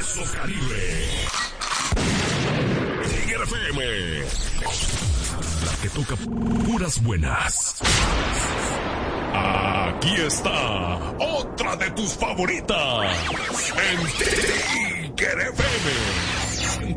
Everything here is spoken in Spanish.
Expreso Caribe. Tiger FM. La que toca puras buenas. Aquí está otra de tus favoritas. En Tiger FM.